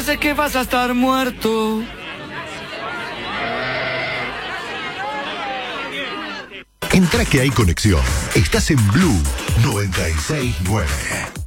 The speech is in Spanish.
ya sé que vas a estar muerto. Entra que hay conexión. Estás en Blue 96.9.